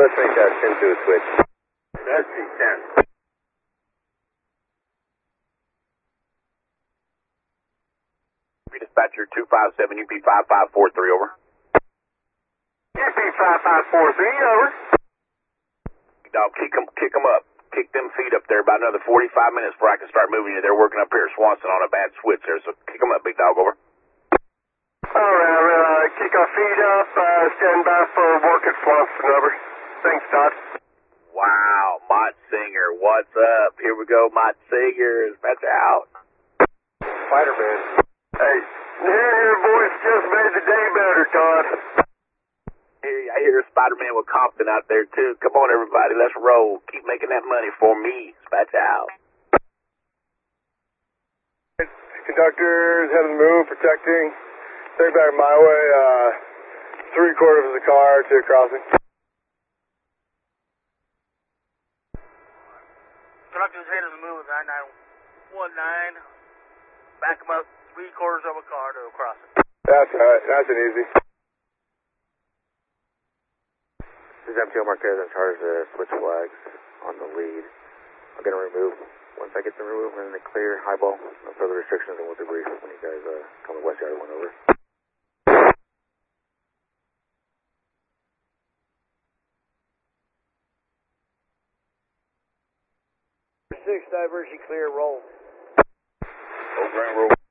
let's make that 10 to a switch. That's C10. Dispatcher 257, UP 5543, over. UP 5543, over. Dog, kick them up. Kick them feet up there about another 45 minutes before I can start moving you. They're working up here at Swanson on a bad switch there, so kick them up, big dog, over. Alright, kick our feet up, stand by for work at Swanson, over. Thanks, Todd. Wow, Mott Singer, what's up? Here we go, Mott Singer, dispatch out. Spider-Man. Hey, hearing your voice just made the day better, Todd. I hear Spider-Man with Compton out there, too. Come on, everybody, let's roll. Keep making that money for me. Dispatch out. Conductors heading the move, protecting. Stay back my way, 3/4 of the car to crossing. Conductors heading the move at 9919. Back them up 3/4 of a car to a crossing. That's right, that's an easy. This is MTO Marquez. I'm charged to switch flags on the lead. I'm going to remove, once I get them removed, and then clear, highball, no further restrictions, and we'll debrief when you guys come to West Yard 1, over. 6 diversion clear, roll. Over and roll.